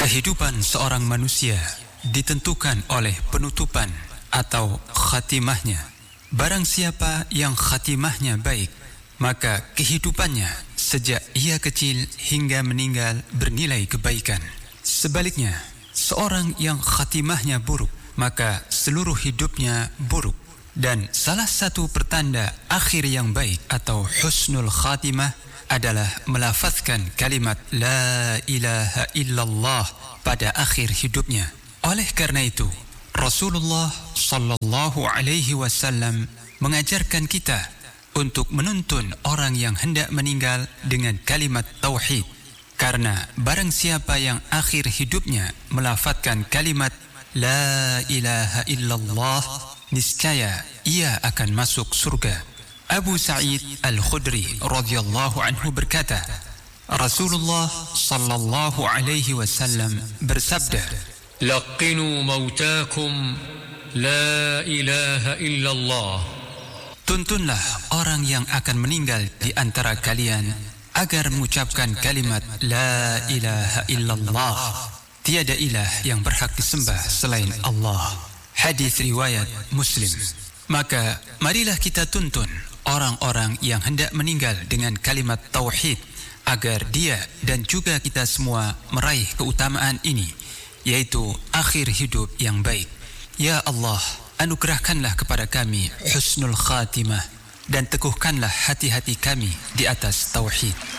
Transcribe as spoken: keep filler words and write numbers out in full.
Kehidupan seorang manusia ditentukan oleh penutupan atau khatimahnya. Barang siapa yang khatimahnya baik, maka kehidupannya sejak ia kecil hingga meninggal bernilai kebaikan. Sebaliknya, seorang yang khatimahnya buruk, maka seluruh hidupnya buruk. Dan salah satu pertanda akhir yang baik atau husnul khatimah adalah melafazkan kalimat La ilaha illallah pada akhir hidupnya. Oleh karena itu, Rasulullah sallallahu alaihi wasallam mengajarkan kita untuk menuntun orang yang hendak meninggal dengan kalimat tauhid. Karena barang siapa yang akhir hidupnya melafazkan kalimat La ilaha illallah, niscaya ia akan masuk surga. Abu Sa'id Al-Khudri radhiyallahu anhu berkata, Rasulullah sallallahu alaihi wasallam bersabda, Laqinu mautakum la ilaha illallah. Tuntunlah orang yang akan meninggal di antara kalian agar mengucapkan kalimat La ilaha illallah. Tiada ilah yang berhak disembah selain Allah. Hadis riwayat Muslim. Maka marilah kita tuntun orang-orang yang hendak meninggal dengan kalimat tauhid agar dia dan juga kita semua meraih keutamaan ini, yaitu akhir hidup yang baik. Ya Allah, anugerahkanlah kepada kami husnul khatimah dan teguhkanlah hati-hati kami di atas tauhid.